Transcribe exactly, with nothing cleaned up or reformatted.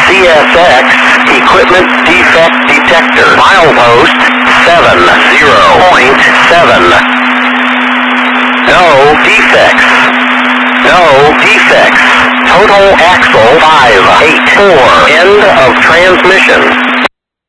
C S X Equipment Defect Detector. Milepost seven zero point seven. No defects. No defects. Total axle five eight four. End of transmission.